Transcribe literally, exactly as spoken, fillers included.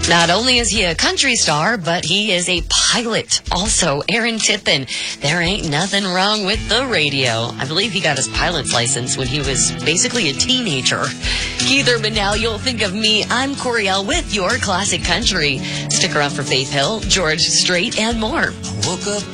Not only is he a country star, but he is a pilot. Also, Aaron Tippin. There ain't nothing wrong with the radio. I believe he got his pilot's license when he was basically a teenager. Keith Urban now, you'll think of me. I'm Coriel with your classic country. Stick around for Faith Hill, George Strait, and more. Woke up